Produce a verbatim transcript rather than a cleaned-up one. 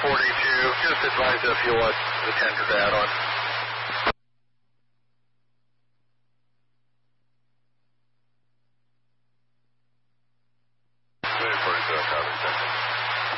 forty-two, just advise if you want the tender to add on. forty-seven, copy.